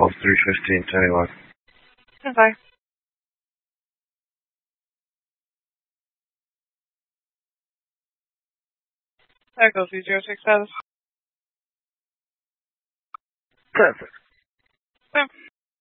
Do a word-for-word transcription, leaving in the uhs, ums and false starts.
twelve, three fifteen, ten eleven. Okay. Echo three zero six seven. Perfect.